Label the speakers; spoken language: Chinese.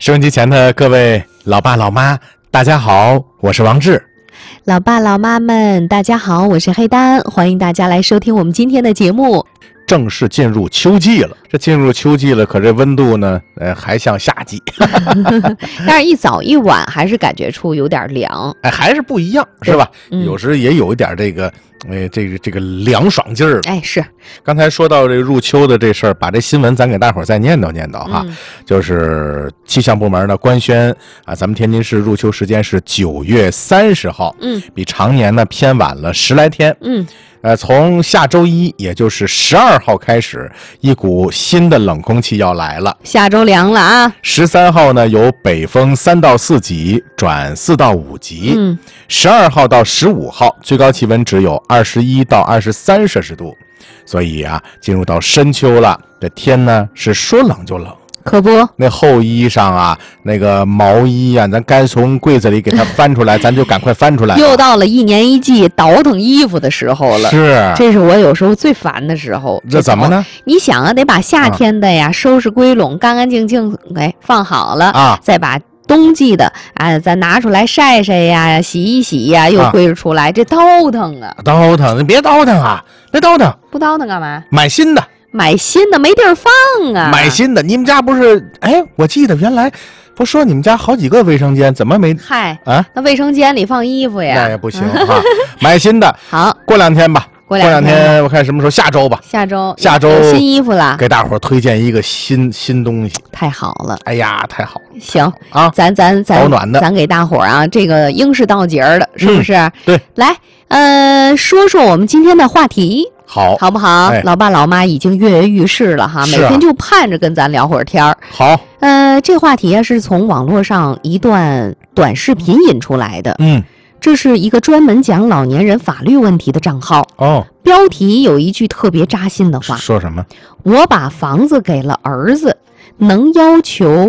Speaker 1: 收音机前的各位老爸老妈，大家好，我是王志。
Speaker 2: 老爸老妈们，大家好，我是黑丹，欢迎大家来收听我们今天的节目。
Speaker 1: 正式进入秋季了，这进入秋季了，可这温度呢，还像夏季，
Speaker 2: 但是一早一晚还是感觉出有点凉，
Speaker 1: 还是不一样，是吧？有时也有一点这个凉爽劲儿。
Speaker 2: 是。
Speaker 1: 刚才说到这个入秋的这事儿，把这新闻咱给大伙儿再念叨念叨哈。就是气象部门呢官宣啊，咱们天津市入秋时间是9月30号，比常年呢偏晚了10来天，从下周一，也就是12号开始，一股新的冷空气要来了，
Speaker 2: 下周凉了啊。
Speaker 1: 13号呢，由北风3到4级转4到5级，12号到15号，最高气温只有21到23摄氏度，所以啊，进入到深秋了，这天呢是说冷就冷。
Speaker 2: 可不，
Speaker 1: 那厚衣裳啊，那个毛衣啊，咱该从柜子里给它翻出来，咱就赶快翻出来。
Speaker 2: 又到了一年一季倒腾衣服的时候了，
Speaker 1: 是，
Speaker 2: 这是我有时候最烦的时候。
Speaker 1: 这怎么呢？
Speaker 2: 你想啊，得把夏天的呀收拾归拢，干干净净，放好了啊，再把冬季的咱拿出来晒晒呀，洗一洗呀，又归置出来，这倒腾啊！
Speaker 1: 倒腾，你别倒腾啊，别倒腾，
Speaker 2: 不倒腾干嘛？
Speaker 1: 买新的。
Speaker 2: 买新的没地儿放啊！
Speaker 1: 买新的，你们家不是？我记得原来不说你们家好几个卫生间，怎么没？
Speaker 2: 那卫生间里放衣服呀？
Speaker 1: 那也不行哈，买新的。
Speaker 2: 好，
Speaker 1: 过2天吧。过两天我看什么时候？下周吧。下周
Speaker 2: 有新衣服了，
Speaker 1: 给大伙儿推荐一个新东西。
Speaker 2: 太好了！
Speaker 1: 哎呀，太好了！
Speaker 2: 行
Speaker 1: 啊，
Speaker 2: 咱
Speaker 1: 保暖的，
Speaker 2: 咱给大伙儿啊，这个应是到节儿的，是不是？
Speaker 1: 对，
Speaker 2: 来，说说我们今天的话题。好不好？老爸老妈已经跃跃欲试了哈，每天就盼着跟咱聊会儿天儿。
Speaker 1: 好，
Speaker 2: 这话题啊是从网络上一段短视频引出来的。这是一个专门讲老年人法律问题的账号。标题有一句特别扎心的话，
Speaker 1: 说什么？
Speaker 2: 我把房子给了儿子，能要求